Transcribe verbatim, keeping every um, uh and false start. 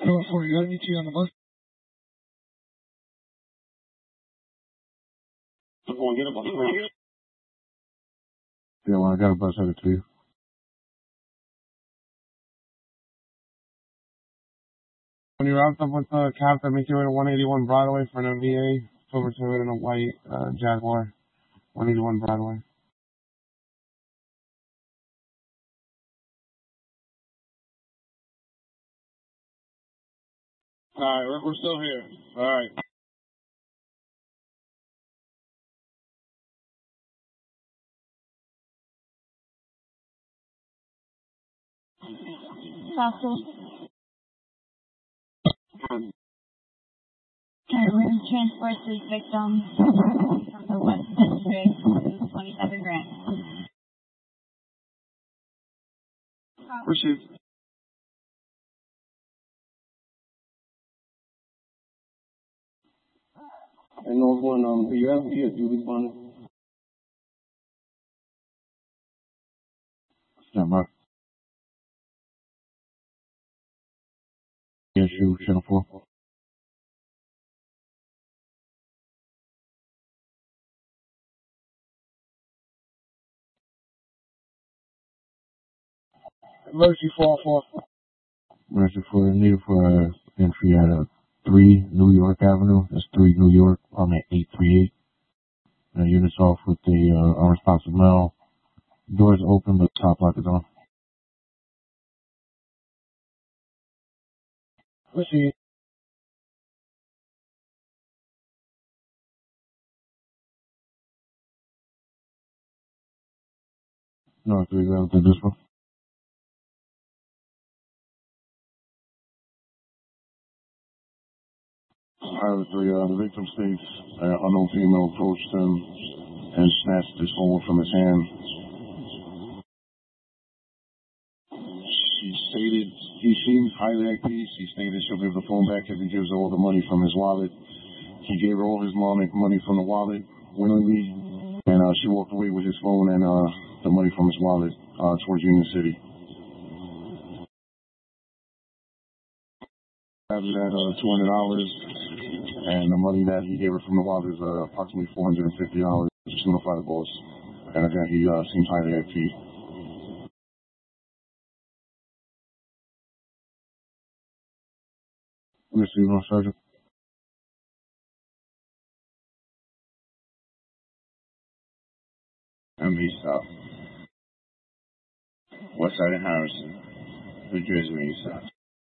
Going for you. I'll meet you on the bus. I'm going to get a bus. Yeah, well, I got a bus headed to you. When you wrapped up with the cap, that makes you at one eighty-one Broadway for an M V A, silver Toyota and a white uh, Jaguar, one eighty-one Broadway. All right, we're, we're still here. All right. Possible. Alright, we're going to transport this victim from the West District to twenty-seven grand. Received. And those one, um, are you asking me to do this one? Stand by. Yes, you, channel four. Emergency four four. Emergency for needed for uh, entry at uh, three New York Avenue. That's three New York, on at eight three eight. Uh, units off with the uh, unresponsive male. Doors open, but top lock is on. Received. No, three rounds to this one. Pilot three, uh, the victim states uh, unknown female approached him and snatched his phone from his hand. She stated he seems highly at peace. She stated she'll give the phone back if he gives her all the money from his wallet. He gave her all his money, money from the wallet willingly, and uh, she walked away with his phone and uh, the money from his wallet uh, towards Union City. After that, uh, two hundred dollars, and the money that he gave her from the wallet is uh, approximately four hundred fifty dollars. Just notify the boss. And again, he uh, seems highly at peace. Mister Evil Sergeant. M V stop. West Side of Harrison, New Jersey, East Side.